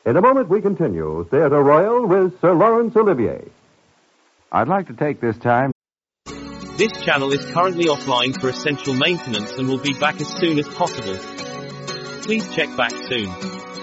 In a moment, we continue Theatre Royal with Sir Laurence Olivier. I'd like to take this time. This channel is currently offline for essential maintenance and will be back as soon as possible. Please check back soon.